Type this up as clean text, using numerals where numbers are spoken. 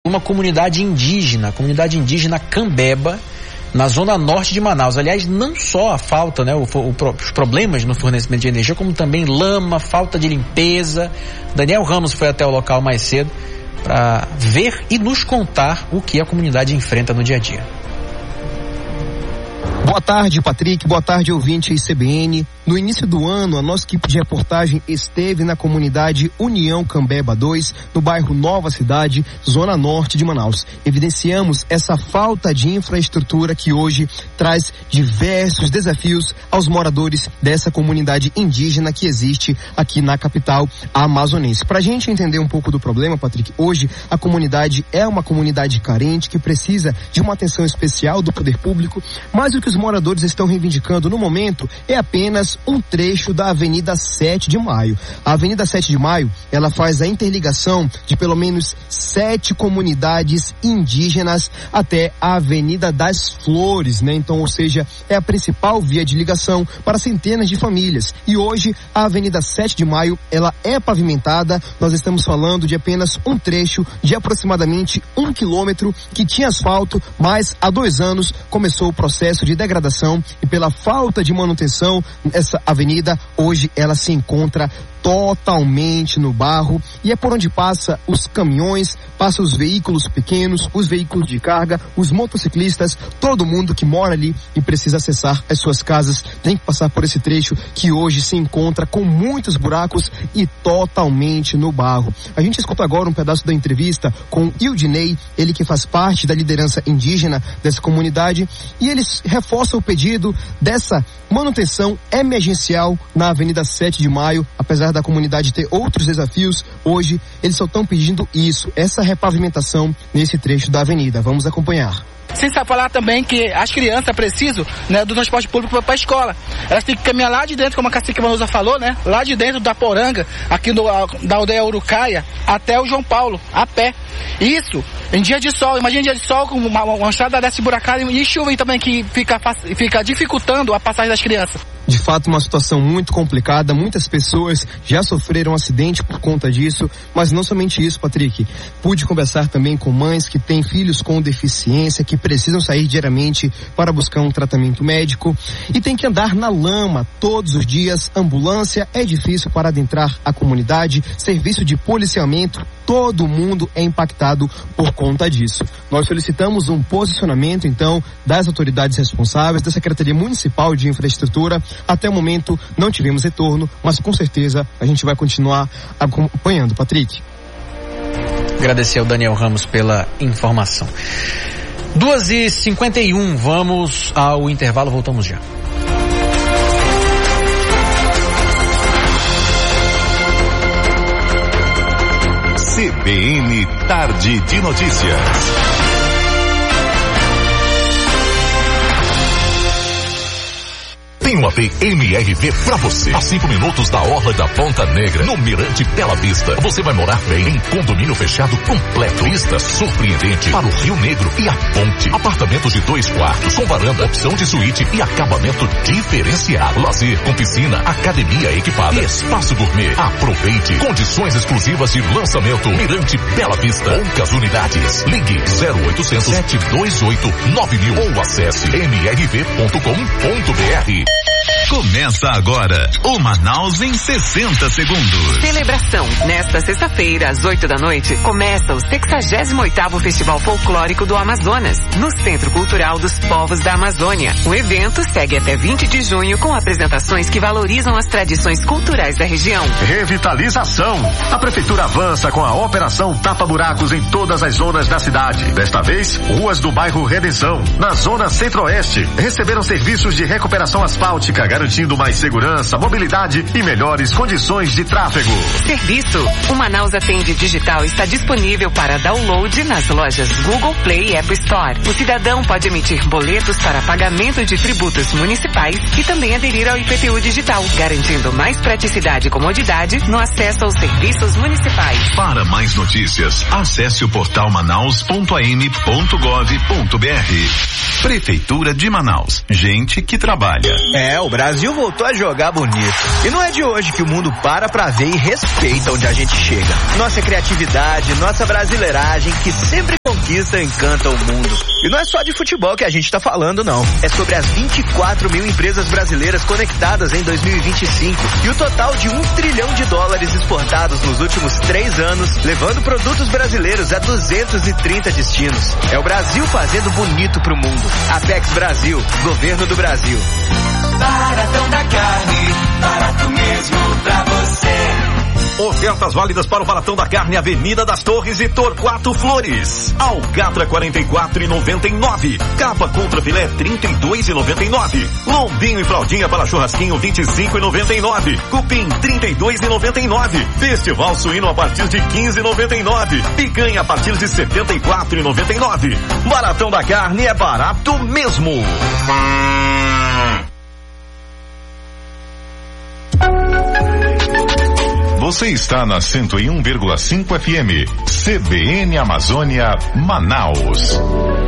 uma comunidade indígena, a comunidade indígena Cambeba, na zona norte de Manaus. Aliás, não só a falta, né, os problemas no fornecimento de energia, como também lama, falta de limpeza. Daniel Ramos foi até o local mais cedo para ver e nos contar o que a comunidade enfrenta no dia a dia. Boa tarde, Patrick. Boa tarde, ouvinte CBN. No início do ano, a nossa equipe de reportagem esteve na comunidade União Cambeba 2, no bairro Nova Cidade, zona norte de Manaus. Evidenciamos essa falta de infraestrutura que hoje traz diversos desafios aos moradores dessa comunidade indígena que existe aqui na capital amazonense. Para a gente entender um pouco do problema, Patrick, hoje a comunidade é uma comunidade carente que precisa de uma atenção especial do poder público, mas o que os moradores estão reivindicando no momento é apenas um trecho da Avenida 7 de Maio. A Avenida 7 de Maio, ela faz a interligação de pelo menos 7 comunidades indígenas até a Avenida das Flores, né? Então, ou seja, é a principal via de ligação para centenas de famílias. E hoje, a Avenida 7 de Maio, ela é pavimentada. Nós estamos falando de apenas um trecho de aproximadamente 1 quilômetro que tinha asfalto, mas há 2 anos começou o processo de degradação e pela falta de manutenção, essa avenida hoje ela se encontra totalmente no barro e é por onde passa os caminhões, passa os veículos pequenos, os veículos de carga, os motociclistas, todo mundo que mora ali e precisa acessar as suas casas tem que passar por esse trecho que hoje se encontra com muitos buracos e totalmente no barro. A gente escuta agora um pedaço da entrevista com Ildinei, ele que faz parte da liderança indígena dessa comunidade, e eles reforçam o pedido dessa manutenção emergencial na Avenida 7 de Maio, apesar da comunidade ter outros desafios, hoje eles só estão pedindo isso, essa repavimentação nesse trecho da avenida. Vamos acompanhar. Sem falar também que as crianças precisam, né, do transporte público para a escola. Elas têm que caminhar lá de dentro, como a cacique Vanusa falou, né? Lá de dentro da Poranga, aqui da aldeia Urucaia, até o João Paulo, a pé. Isso, em dia de sol, imagina dia de sol com uma estrada dessa buracada e chuva também que fica dificultando a passagem das crianças. De fato, uma situação muito complicada, muitas pessoas já sofreram acidente por conta disso, mas não somente isso, Patrick. Pude conversar também com mães que têm filhos com deficiência, que precisam sair diariamente para buscar um tratamento médico e tem que andar na lama todos os dias. Ambulância é difícil para adentrar a comunidade, serviço de policiamento, todo mundo é impactado por conta disso. Nós solicitamos um posicionamento, então, das autoridades responsáveis, da Secretaria Municipal de Infraestrutura. Até o momento não tivemos retorno, mas com certeza a gente vai continuar acompanhando, Patrick. Agradecer ao Daniel Ramos pela informação. 2h51, vamos ao intervalo, voltamos já. CBN Tarde de Notícias. Tem uma PMRV pra você. A 5 minutos da Orla da Ponta Negra, no Mirante Bela Vista. Você vai morar bem em condomínio fechado completo. Vista surpreendente para o Rio Negro e a ponte. Apartamentos de 2 quartos, com varanda, opção de suíte e acabamento diferenciado. Lazer com piscina, academia equipada, espaço gourmet. Aproveite. Condições exclusivas de lançamento. Mirante Bela Vista. Poucas unidades. Ligue 0800 728 9000 ou acesse mrv.com.br. Começa agora o Manaus em 60 segundos. Celebração. Nesta sexta-feira, às 8 da noite, começa o 68º Festival Folclórico do Amazonas, no Centro Cultural dos Povos da Amazônia. O evento segue até 20 de junho com apresentações que valorizam as tradições culturais da região. Revitalização. A Prefeitura avança com a Operação Tapa Buracos em todas as zonas da cidade. Desta vez, ruas do bairro Redenção, na zona centro-oeste, receberam serviços de recuperação asfáltica, garantindo mais segurança, mobilidade e melhores condições de tráfego. Serviço. O Manaus Atende Digital está disponível para download nas lojas Google Play e App Store. O cidadão pode emitir boletos para pagamento de tributos municipais e também aderir ao IPTU digital, garantindo mais praticidade e comodidade no acesso aos serviços municipais. Para mais notícias, acesse o portal manaus.am.gov.br. Prefeitura de Manaus. Gente que trabalha. O Brasil voltou a jogar bonito. E não é de hoje que o mundo para pra ver e respeita onde a gente chega. Nossa criatividade, nossa brasileiragem, que sempre conquista encanta o mundo. E não é só de futebol que a gente tá falando, não. É sobre as 24 mil empresas brasileiras conectadas em 2025 e o total de $1 trilhão exportados nos últimos 3 anos, levando produtos brasileiros a 230 destinos. É o Brasil fazendo bonito pro mundo. Apex Brasil, Governo do Brasil. Baratão da Carne, barato mesmo pra você. Ofertas válidas para o Baratão da Carne, Avenida das Torres e Torquato Flores. Alcatra 44,99. Capa contra filé 32,99. Lombinho e fraldinha para churrasquinho 25,99. Cupim 32,99. Festival suíno a partir de 15,99. Picanha a partir de 74,99. Baratão da Carne é barato mesmo. Você está na 101,5 FM, CBN Amazônia, Manaus.